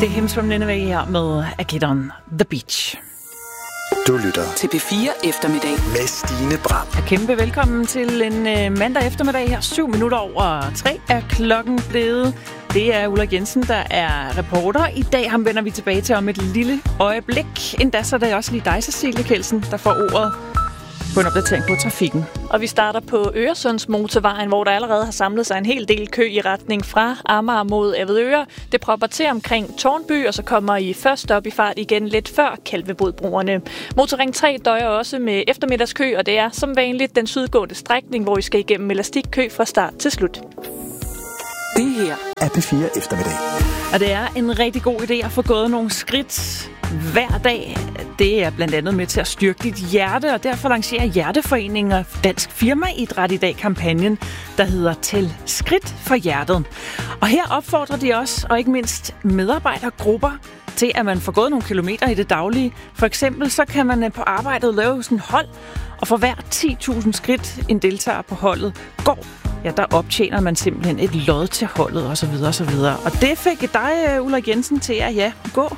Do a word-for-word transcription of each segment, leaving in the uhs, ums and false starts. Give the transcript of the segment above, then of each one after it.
Det er Hymns from Nineveh her med Agidon The Beach. Du lytter til P fire eftermiddag med Stine Bram. Kæmpe velkommen til en øh, mandag eftermiddag her. Syv minutter over tre er klokken blevet. Det er Ulrik Jensen, der er reporter. I dag ham vender vi tilbage til om et lille øjeblik. Endda så er det også lige dig, Cecilie Kjeldsen, der får ordet på en opdatering på trafikken. Og vi starter på Øresundsmotorvejen, hvor der allerede har samlet sig en hel del kø i retning fra Amager mod Avedøre. Det propper til omkring Tårnby, og så kommer I først op i fart igen lidt før Kalvebodbroerne. Motorring tre døjer også med eftermiddagskø, og det er som vanligt den sydgående strækning, hvor I skal igennem elastikkø fra start til slut. Det her er P fire eftermiddag. Og det er en rigtig god idé at få gået nogle skridt hver dag. Det er blandt andet med til at styrke dit hjerte, og derfor lancerer Hjerteforeningen og Dansk Firmaidræt i dag kampagnen, der hedder Tæl skridt for hjertet. Og her opfordrer de også, og ikke mindst medarbejdergrupper, til at man får gået nogle kilometer i det daglige. For eksempel så kan man på arbejdet lave sådan et hold, og for hver ti tusind skridt en deltager på holdet går, ja, der optjener man simpelthen et lod til holdet osv. osv. Og det fik dig, Ulrik Jensen, til at ja, gå.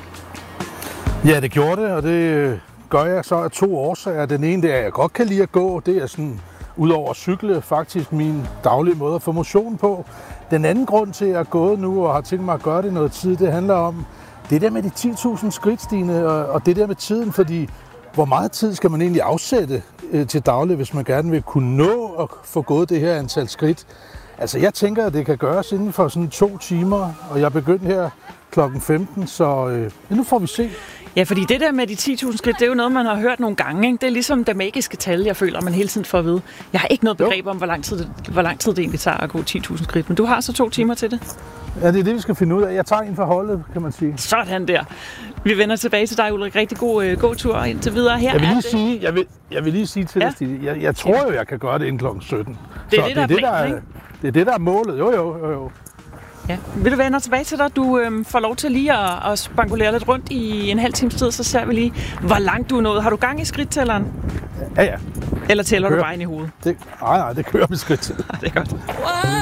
Ja, det gjorde det, og det gør jeg så af to årsager. Den ene, det er, at jeg godt kan lide at gå. Det er sådan, udover at cykle, faktisk min daglige måde at få motion på. Den anden grund til, at jeg er gået nu og har tænkt mig at gøre det noget tid, det handler om det der med de ti tusind skridt, Stine, og, og det der med tiden, fordi hvor meget tid skal man egentlig afsætte øh, til daglig, hvis man gerne vil kunne nå at få gået det her antal skridt? Altså, jeg tænker, at det kan gøres inden for sådan to timer, og jeg er begyndt her klokken femten, så øh, nu får vi se. Ja, fordi det der med de ti tusind skridt, det er jo noget, man har hørt nogle gange. Ikke? Det er ligesom det magiske tal, jeg føler, man hele tiden får at vide. Jeg har ikke noget begreb om, hvor lang tid det, hvor lang tid det egentlig tager at gå ti tusind skridt, men du har så to timer til det. Ja, det er det, vi skal finde ud af. Jeg tager en for holdet, kan man sige. Sådan der. Vi vender tilbage til dig, Ulrik. Rigtig god øh, gåtur indtil videre. Her jeg vil lige det... sige, jeg vil, jeg vil lige sige til ja. dig, Stine, jeg, jeg tror jo, jeg kan gøre det inden klokken sytten. Det er så det, der det, er er planen, det, der er, det er det, der er målet. Jo, jo, jo, jo. Ja. Vil du vende tilbage til dig? Du øhm, får lov til lige at, at spankulere lidt rundt i en halv times tid, så ser vi lige, hvor langt du er nået. Har du gang i skridttælleren? Ja, ja. Eller tæller du bare ind i hovedet? Det, nej, nej, det kører med skridt til. Det er godt.